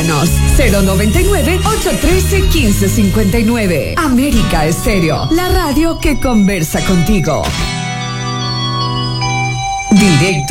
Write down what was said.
Háblanos 099-813-1559. América Estéreo, la radio que conversa contigo. Directo